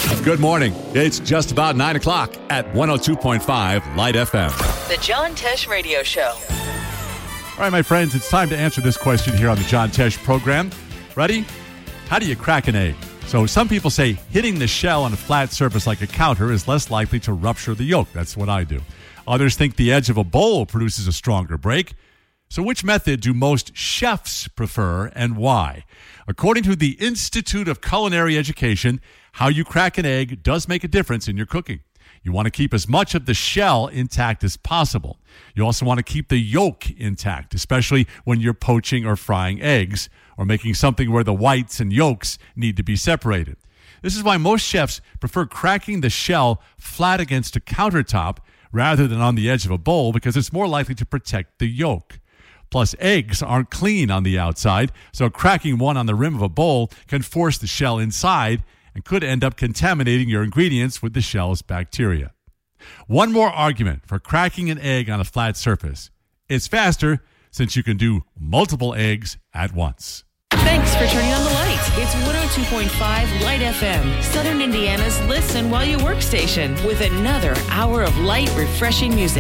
Good morning. It's just about 9 o'clock at 102.5 Light FM. The John Tesh Radio Show. All right, my friends, it's time to answer this question here on the John Tesh program. Ready? How do you crack an egg? So some people say hitting the shell on a flat surface like a counter is less likely to rupture the yolk. That's what I do. Others think the edge of a bowl produces a stronger break. So which method do most chefs prefer and why? According to the Institute of Culinary Education, how you crack an egg does make a difference in your cooking. You want to keep as much of the shell intact as possible. You also want to keep the yolk intact, especially when you're poaching or frying eggs or making something where the whites and yolks need to be separated. This is why most chefs prefer cracking the shell flat against a countertop rather than on the edge of a bowl because it's more likely to protect the yolk. Plus, eggs aren't clean on the outside, so cracking one on the rim of a bowl can force the shell inside and could end up contaminating your ingredients with the shell's bacteria. One more argument for cracking an egg on a flat surface. It's faster since you can do multiple eggs at once. Thanks for turning on the light. It's 102.5 Light FM, Southern Indiana's listen while you work station, with another hour of light, refreshing music.